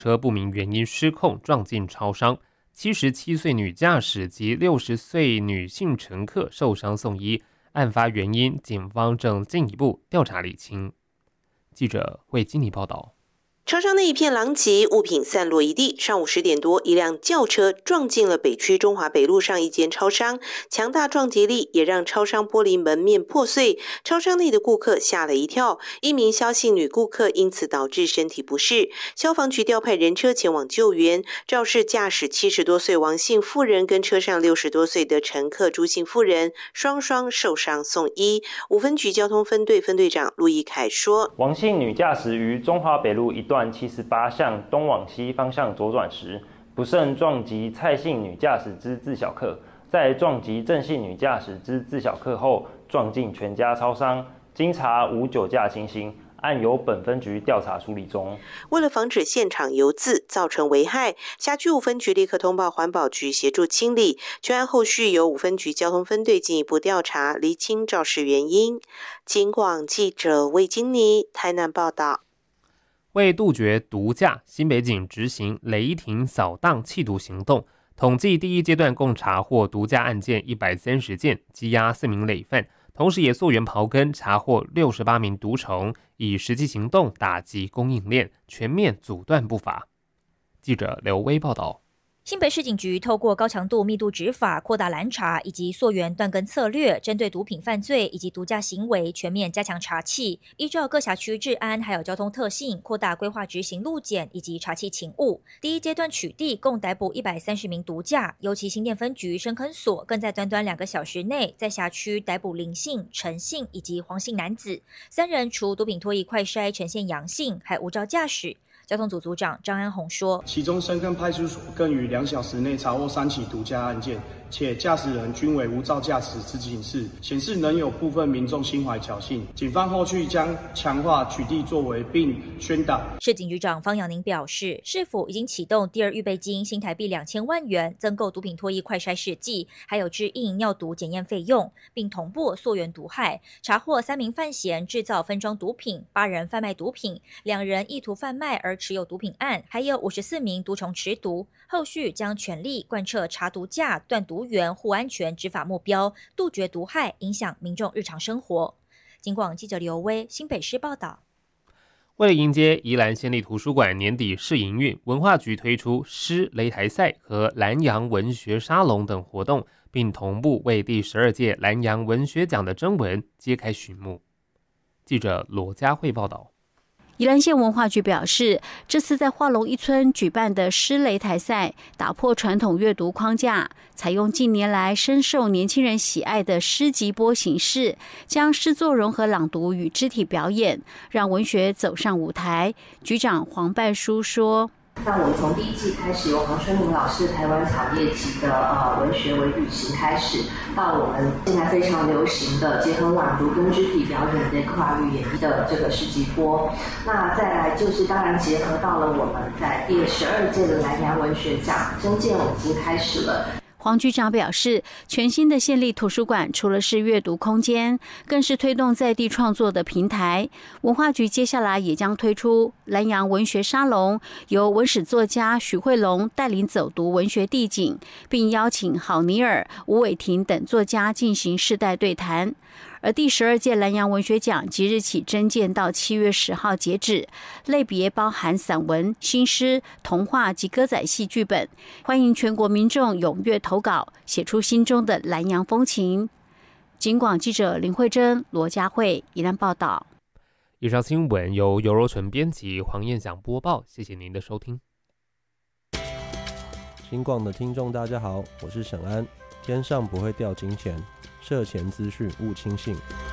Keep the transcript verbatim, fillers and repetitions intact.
车不明原因失控撞进超商，七十七岁女驾驶及六十岁女性乘客受伤送医。案发原因，警方正进一步调查厘清。记者魏金妮报道。 超商内一片狼藉，物品散落一地。上午十点多，一辆轿车撞进了北区中华北路上一间超商，强大撞击力也让超商玻璃门面破碎，超商内的顾客吓了一跳。一名萧姓女顾客因此导致身体不适，消防局调派人车前往救援。肇事驾驶七十多岁王姓妇人跟车上六十多岁的乘客朱姓妇人双双受伤送医。五分局交通分队分队长陆义凯说：“ 王姓女驾驶于中华北路一段七十八巷东往西方向左转时，不慎撞击蔡姓女驾驶之自小客，在撞击郑姓女驾驶之自小客后，撞进全家超商。经查无酒驾情形，案由本分局调查处理中。 为了防止现场油渍造成危害，辖区五分局立刻通报环保局协助清理。全案后续由五分局交通分队进一步调查，厘清肇事原因。警广记者魏金妮台南报道。 为杜绝毒驾，新北警执行雷霆扫荡缉毒行动，统计第一阶段共查获毒驾案件一百三十件，羁押四名累犯，同时也溯源刨根，查获六十八名毒虫，以实际行动打击供应链，全面阻断不法。记者刘威报道。 新北市警局透过高强度密度执法、扩大拦查以及溯源断根策略，针对毒品犯罪以及毒驾行为全面加强查缉，依照各辖区治安还有交通特性，扩大规划执行路检以及查缉勤务。第一阶段取缔，共逮捕一百三十名毒驾，尤其新店分局深坑所更在短短两个小时内，在辖区逮捕林姓、陈姓以及黄姓男子三人，除毒品脱液快筛呈现阳性，还无照驾驶。交通组组长张安宏说， 其中深坑派出所更于两小时内查获三起毒驾案件，且驾驶人均为无照驾驶之警示，显示仍有部分民众心怀侥幸。警方后续将强化取缔作为，并宣导。 市警局长方阳宁表示，市府已经启动第二预备金新台币两千万元，增购毒品脱液快筛试剂，还有制印尿毒检验费用，并同步溯源毒害，查获三名犯嫌制造分装毒品，八人贩卖毒品，两人意图贩卖而持有毒品案，还有五十四名毒虫持毒。后续将全力贯彻查毒驾、断毒源、护安全执法目标，杜绝毒害影响民众日常生活。警广记者刘威新北市报道。 为了迎接宜兰县立图书馆年底试营运，文化局推出诗擂台赛和南洋文学沙龙等活动，并同步为第十二届南洋文学奖的征文揭开序幕。记者罗佳慧报道。 宜兰县文化局表示，这次在化龙一村举办的诗擂台赛，打破传统阅读框架，采用近年来深受年轻人喜爱的诗集播形式，将诗作融合朗读与肢体表演，让文学走上舞台。局长黄半书说， 那我们从第一季开始，由黄春明老师台湾草叶集的呃文学为旅行开始，到我们现在非常流行的结合朗读跟肢体表演的跨域演绎的这个诗集播。那再来就是当然结合到了我们在第十二届的南洋文学奖征件，我们已经开始了。 黄局长表示，全新的县立图书馆除了是阅读空间，更是推动在地创作的平台。文化局接下来也将推出南洋文学沙龙，由文史作家许慧龙带领走读文学地景，并邀请郝尼尔、吴伟霆等作家进行世代对谈。而第十二届南洋文学奖即日起征件到七月十号截止，类别包含散文、新诗、童话及歌仔戏剧本，欢迎全国民众踊跃投稿，写出心中的南洋风情。警广记者林慧珍、罗佳慧宜兰报道。 以上新闻由尤柔纯编辑，黄燕祥播报，谢谢您的收听。 警广的听众大家好，我是沈安。天上不会掉金钱，涉嫌资讯勿轻信。